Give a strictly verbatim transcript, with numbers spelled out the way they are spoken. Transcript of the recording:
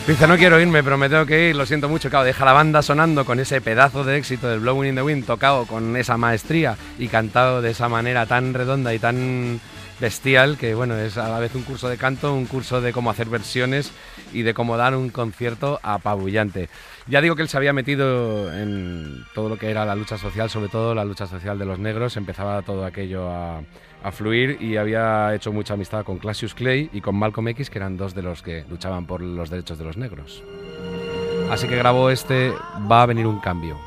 Dice, no quiero irme, pero me tengo que ir, lo siento mucho. Claro, deja la banda sonando con ese pedazo de éxito del Blowing in the Wind, tocado con esa maestría y cantado de esa manera tan redonda y tan bestial, que bueno, es a la vez un curso de canto, un curso de cómo hacer versiones y de cómo dar un concierto apabullante. Ya digo que él se había metido en todo lo que era la lucha social, sobre todo la lucha social de los negros, empezaba todo aquello a, a fluir y había hecho mucha amistad con Cassius Clay y con Malcolm X, que eran dos de los que luchaban por los derechos de los negros. Así que grabó este Va a venir un cambio.